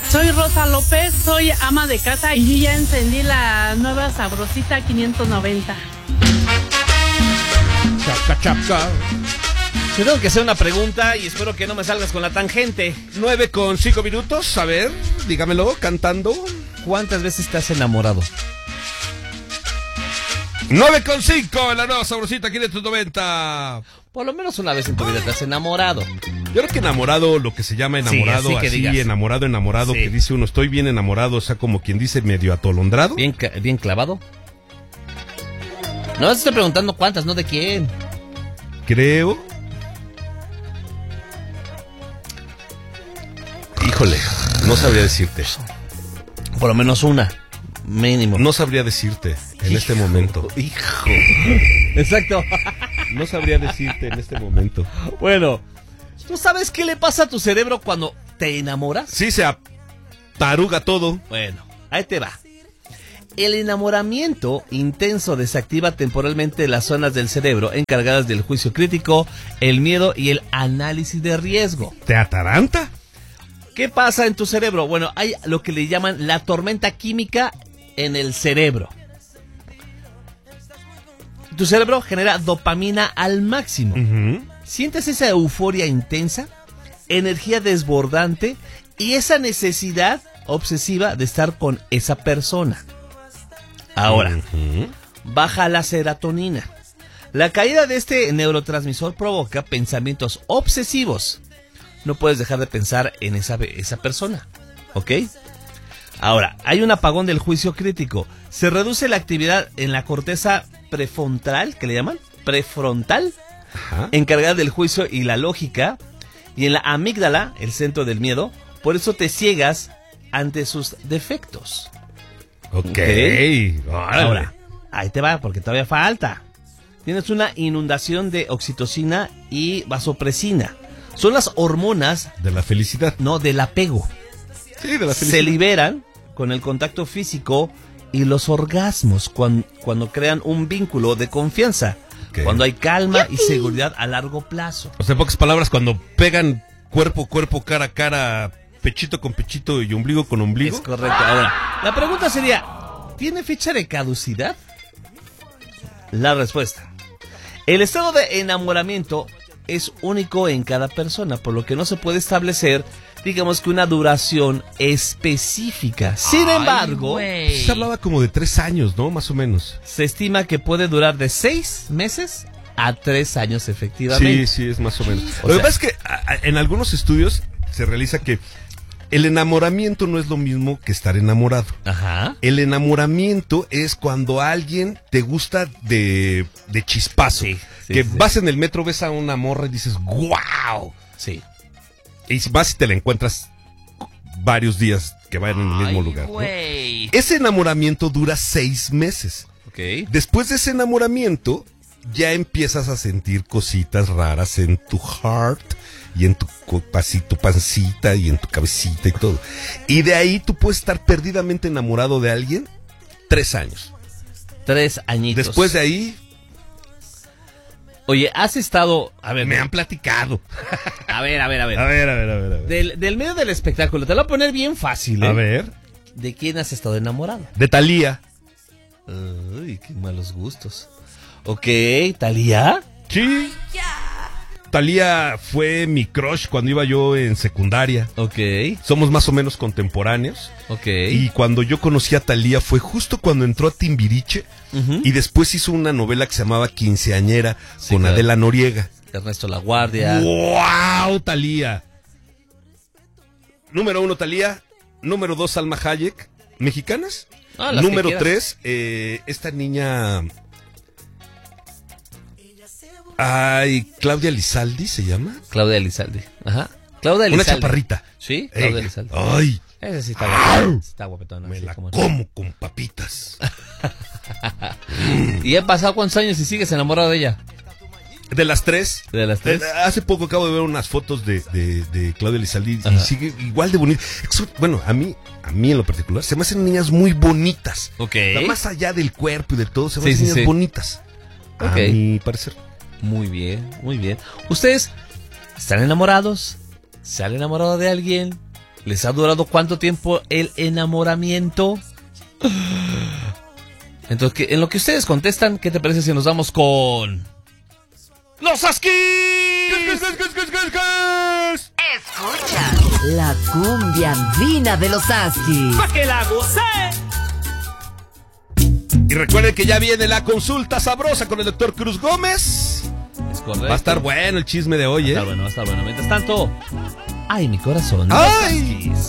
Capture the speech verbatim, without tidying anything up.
Soy Rosa López, soy ama de casa y yo ya encendí la nueva Sabrosita quinientos noventa. Chapca, chapca. Te tengo que hacer una pregunta y espero que no me salgas con la tangente. Nueve con cinco minutos, a ver, dígamelo, cantando. ¿Cuántas veces te has enamorado? Nueve con cinco en la nueva Sabrosita quinientos noventa. Por lo menos una vez en tu vida te has enamorado. Yo creo que enamorado, lo que se llama enamorado, Sí, así que así, digas. enamorado, enamorado, Sí. que dice uno, estoy bien enamorado, o sea, como quien dice medio atolondrado. ¿Bien, ca- bien clavado? No, te estoy preguntando cuántas, no de quién. Creo. Híjole, no sabría decirte. Por lo menos una, mínimo. No sabría decirte en este momento. Hijo. Exacto. No sabría decirte en este momento. Bueno, ¿tú sabes qué le pasa a tu cerebro cuando te enamoras? Sí, se ataruga todo. Bueno, ahí te va. El enamoramiento intenso desactiva temporalmente las zonas del cerebro encargadas del juicio crítico, el miedo y el análisis de riesgo. ¿Te ataranta? ¿Qué pasa en tu cerebro? Bueno, hay lo que le llaman la tormenta química en el cerebro. Tu cerebro genera dopamina al máximo. Uh-huh. Sientes esa euforia intensa, energía desbordante y esa necesidad obsesiva de estar con esa persona. Ahora, Uh-huh. baja la serotonina. La caída de este neurotransmisor provoca pensamientos obsesivos. No puedes dejar de pensar en esa, esa persona, ¿ok? Ahora, hay un apagón del juicio crítico. Se reduce la actividad en la corteza prefrontal, ¿qué le llaman? Prefrontal, Ajá. encargada del juicio y la lógica, y en la amígdala, el centro del miedo. Por eso te ciegas ante sus defectos. Ok. Ok. Órale. Ahora, ahí te va, porque todavía falta. Tienes una inundación de oxitocina y vasopresina. Son las hormonas, De la felicidad. no, del apego. Sí, de la Se felicidad. liberan con el contacto físico y los orgasmos cuando, cuando crean un vínculo de confianza. Ok. Cuando hay calma y seguridad a largo plazo. O sea, en pocas palabras, cuando pegan cuerpo, cuerpo, cara a cara, pechito con pechito y ombligo con ombligo. Es correcto. Ahora, la pregunta sería, ¿tiene fecha de caducidad? La respuesta. El estado de enamoramiento es único en cada persona, por lo que no se puede establecer, digamos que una duración específica. Sin Ay, embargo, güey. Se hablaba como de tres años, ¿no? Más o menos. se estima que puede durar de seis meses a tres años efectivamente. Sí, sí, es más o menos. O Lo que sea- pasa es que a- a- en algunos estudios se realiza que el enamoramiento no es lo mismo que estar enamorado. Ajá. El enamoramiento es cuando alguien te gusta de, de chispazo. Sí, sí, que sí. vas en el metro, ves a una morra y dices, ¡guau! Sí. Y si vas y te la encuentras varios días que vayan en el mismo Ay, lugar, ¿no? güey. Ese enamoramiento dura seis meses. Ok. Después de ese enamoramiento, ya empiezas a sentir cositas raras en tu heart y en tu co- pasito, pancita y en tu cabecita y todo. Y de ahí tú puedes estar perdidamente enamorado de alguien tres años. Tres añitos. Después de ahí, Oye, has estado... A ver, me han platicado. a ver, a ver, a ver. A ver, a ver, a ver. A ver. Del, del medio del espectáculo, te lo voy a poner bien fácil, ¿eh? A ver. ¿De quién has estado enamorado? De Thalía. Uy, qué malos gustos. Ok, ¿Thalía? Sí. Thalía fue mi crush cuando iba yo en secundaria. Ok, Somos más o menos contemporáneos. ok. Y cuando yo conocí a Thalía fue justo cuando entró a Timbiriche. Ujú. Y después hizo una novela que se llamaba Quinceañera Sí, con claro. Adela Noriega. Ernesto La Guardia. ¡Wow, Thalía! Número uno, Thalía. Número dos, Salma Hayek. ¿Mexicanas? Ah, las Número que quieras. tres, eh, esta niña... Ay, Claudia Lizaldi se llama. Claudia Elizalde. Ajá. Claudia Una Elizalde. chaparrita. Sí, Claudia Ella. Elizalde. Ay, Esa sí está guapetona. Está guapetona. me sí, la cómo no. como con papitas. ¿Y han pasado cuántos años y sigues enamorado de ella? De las tres. De las tres. Eh, Hace poco acabo de ver unas fotos de, de, de Claudia Lizaldi y Ajá. sigue igual de bonita. Eso, bueno, a mí, a mí en lo particular, se me hacen niñas muy bonitas. Ok. O sea, más allá del cuerpo y de todo, se me Sí, hacen sí, niñas sí. bonitas. Ok. A mi parecer. Muy bien, muy bien. ¿Ustedes están enamorados? ¿Se han enamorado de alguien? ¿Les ha durado cuánto tiempo el enamoramiento? Entonces, que, en lo que ustedes contestan, ¿qué te parece si nos vamos con... ¡Los Askis! Escucha la cumbia andina de los Askis. ¡Pa' que la goce! Y recuerden que ya viene la consulta sabrosa con el doctor Cruz Gómez. Es correcto. Va a estar bueno el chisme de hoy, Va a ¿eh? estar bueno, va a estar bueno. Mientras tanto, ¡ay, mi corazón! ¡Ay! Los Askis.